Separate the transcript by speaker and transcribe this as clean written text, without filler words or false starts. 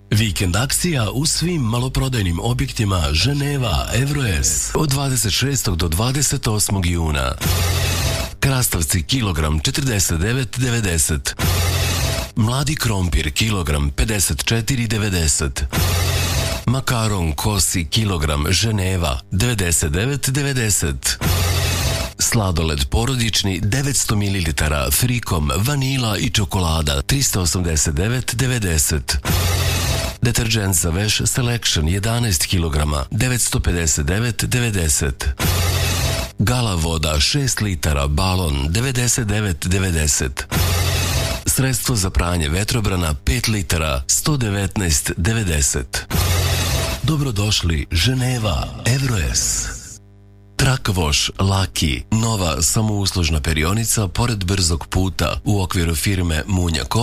Speaker 1: Vikend akcija u svim maloprodajnim objektima Ženeva Evroes od 26. do 28. juna. Krastavci kilogram 49,90. Mladi krompir kilogram 54,90. Makaron kosi kilogram Ženeva 99,90. Sladoled porodični 900 ml frikom, vanila i čokolada 389,90. Deterđent za veš Selection 11 kg 959,90. Gala voda 6 litara balon 99,90. Sredstvo za pranje vetrobrana 5 litara 119,90. Dobrodošli Ženeva Evroes. Truck Wash Laki, nova samouslužna perionica pored brzog puta u okviru firme Munja